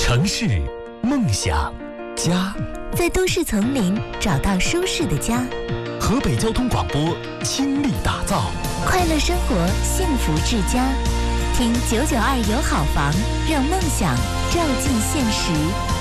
城市梦想家， 在都市丛林找到舒适的家。 河北交通广播倾力打造快乐生活，幸福至家。听992有好房，让梦想照进现实。